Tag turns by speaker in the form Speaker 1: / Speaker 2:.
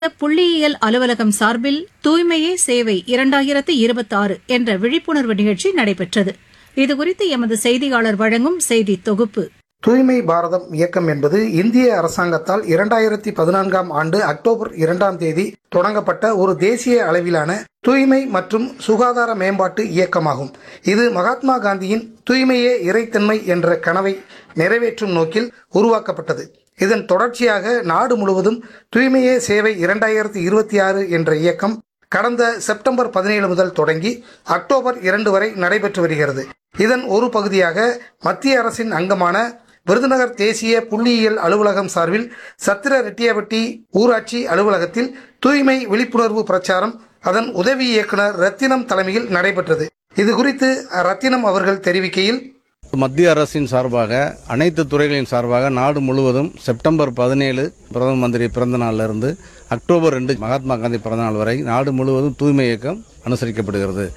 Speaker 1: புள்ளியியல் அலுவலகம் சார்பில் தூய்மையே சேவை 2026 என்ற விழிப்புணர்வு நிகழ்ச்சி நடைபெற்றது. இதுகுறித்து எமது செய்தியாளர் வழங்கும் செய்தி தொகுப்பு.
Speaker 2: தூய்மை பாரதம் இயக்கம் என்பது இந்திய அரசாங்கத்தால் 2014ஆம் ஆண்டு அக்டோபர் 2ஆம் தேதி தொடங்கப்பட்ட ஒரு தேசிய அளவிலான தூய்மை மற்றும் சுகாதார மேம்பாட்டு இயக்கமாகும். இது மகாத்மா காந்தியின் தூய்மையே இறைத்தன்மை என்ற கனவை நிறைவேற்றும் நோக்கில் உருவாக்கப்பட்டது. இதன் தொடர்ச்சியாக நாடு முழுவதும் தூய்மையே சேவை 2026 என்ற இயக்கம் கடந்த செப்டம்பர் 17 முதல் தொடங்கி அக்டோபர் 2 வரை நடைபெற்று வருகிறது. இதன் ஒரு பகுதியாக மத்திய அரசின் அங்கமான விருதுநகர் தேசிய புள்ளியியல் அலுவலகம் சார்பில் சத்திர ரெட்டியாபட்டி ஊராட்சி அலுவலகத்தில் தூய்மை விழிப்புணர்வு பிரச்சாரம் அதன் உதவி இயக்குனர் ரத்தினம் தலைமையில் நடைபெற்றது. இது குறித்து ரத்தினம் அவர்கள் தெரிவிக்கையில்,
Speaker 3: மத்திய அரசின் சார்பாக அனைத்து துறைகளின் சார்பாக நாடு முழுவதும் செப்டம்பர் 17 பிரதம மந்திரி பிறந்த நாளிலிருந்து அக்டோபர் 2 மகாத்மா காந்தி பிறந்த நாள் வரை நாடு முழுவதும் தூய்மை இயக்கம் அனுசரிக்கப்படுகிறது.